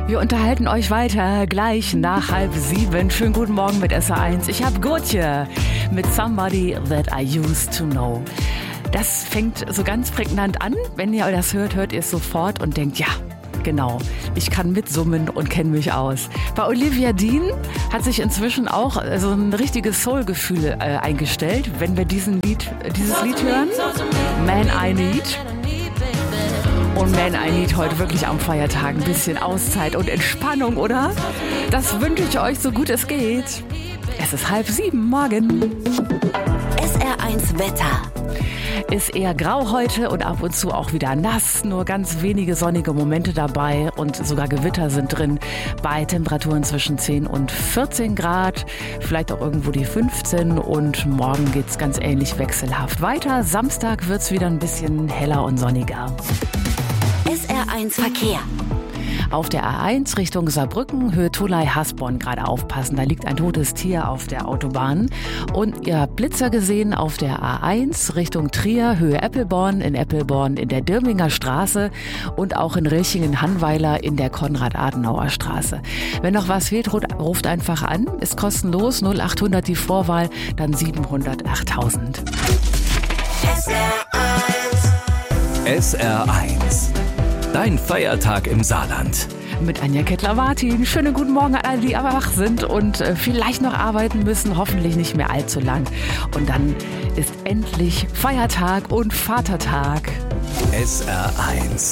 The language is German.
Wir unterhalten euch weiter gleich nach 6:30. Schönen guten Morgen mit SR1. Ich habe Gotje mit Somebody That I Used to Know. Das fängt so ganz prägnant an. Wenn ihr das hört, hört ihr es sofort und denkt, ja, genau, ich kann mitsummen und kenne mich aus. Bei Olivia Dean hat sich inzwischen auch so ein richtiges Soul-Gefühl eingestellt, wenn wir dieses Lied hören. Man I Need. Und Man I Need heute wirklich am Feiertag ein bisschen Auszeit und Entspannung, oder? Das wünsche ich euch so gut es geht. Es ist 6:30 morgen. SR1 Wetter. Ist eher grau heute und ab und zu auch wieder nass. Nur ganz wenige sonnige Momente dabei und sogar Gewitter sind drin. Bei Temperaturen zwischen 10 und 14 Grad. Vielleicht auch irgendwo die 15. Und morgen geht's ganz ähnlich wechselhaft weiter. Samstag wird's wieder ein bisschen heller und sonniger. SR1 Verkehr. Auf der A1 Richtung Saarbrücken, Höhe Tholey-Hasborn, gerade aufpassen. Da liegt ein totes Tier auf der Autobahn. Und ihr habt Blitzer gesehen auf der A1 Richtung Trier, Höhe Eppelborn in der Dirminger Straße und auch in Rilchingen-Hannweiler in der Konrad-Adenauer Straße. Wenn noch was fehlt, ruft einfach an. Ist kostenlos, 0800 die Vorwahl, dann 700 8000. SR1. Dein Feiertag im Saarland. Mit Anja Kettler-Martin. Schönen guten Morgen an alle, die aber wach sind und vielleicht noch arbeiten müssen. Hoffentlich nicht mehr allzu lang. Und dann ist endlich Feiertag und Vatertag. SR1.